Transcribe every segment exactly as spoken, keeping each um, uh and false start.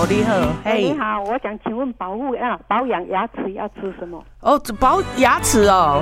好，你好， 嘿，你好，我想请问保护啊保养牙齿要吃什么？ 哦，保牙齿哦。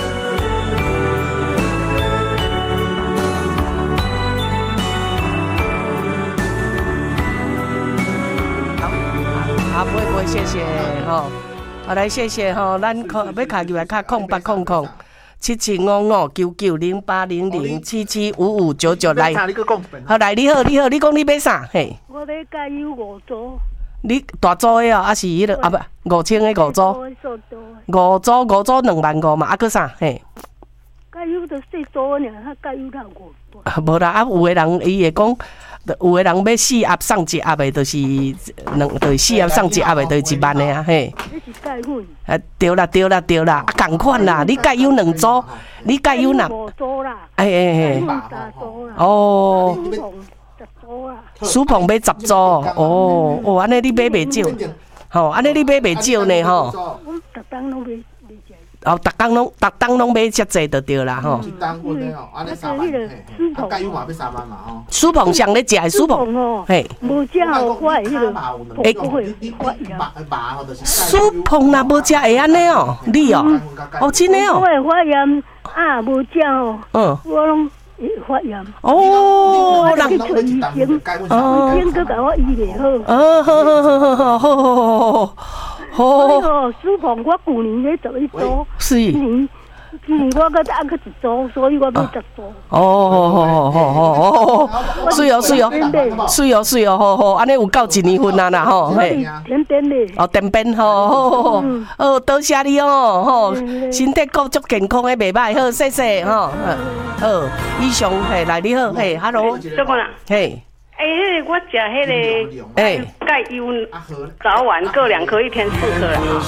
好，不会不会，谢谢哈。好，来谢谢哈，咱可要卡入来卡空八空空。七七五五九九零八零零七七五五九九来，好来，你好，你好，你讲你买啥？嘿， 我要加油五组。 你大组的哦，还是迄个啊不五千的五组？五组五组两万五嘛，啊个啥？嘿， 加油就四组呢，他加油到五组。 啊，无啦，啊有的人伊会讲。有的人要四盒送一盒的，就是两，就是四盒送一盒的，就是一万的啊，嘿。 你是钙粉。 啊，对啦，对啦，对啦，啊，同款啦，你钙有两组，你钙有哪？ 五组啦。 哎哎哎。 三组啦。 哦。 十组啦。 苏鹏买十组，哦哦，安尼你买袂少，吼，安尼你买袂少呢，吼。 我逐当拢买。 哦，逐工拢逐工拢买遮济就对啦，吼。 一单稳的哦，安尼三万，嘿，啊，加油嘛要三万嘛，吼。 苏鹏上咧食的苏鹏哦，嘿，无食哦，我会迄个， 会会发炎。 苏鹏若无食会安尼哦，你哦，哦真的哦。 我会发炎啊，无食哦，嗯，我拢会发炎。 哦， 人去找医生， 哦， 医生佮甲我医袂好。 哦，好好好好好好好好。 哦，苏鹏我旧年咧做一组， 是， 今年今年我搁再搁一组，所以我买十组。 哦哦哦哦哦，是哦是哦，是哦是哦，好好，安尼有够一年份啊啦吼， 嘿，天边的。 哦，天边吼，好好好，哦，多谢你哦，吼，身体够足健康的袂歹，好，谢谢吼，好，以上嘿，来你好，嘿 ，hello， 怎么啦？ 嘿。 哎、欸，我食迄个哎钙优早晚各两颗，一天四颗啦。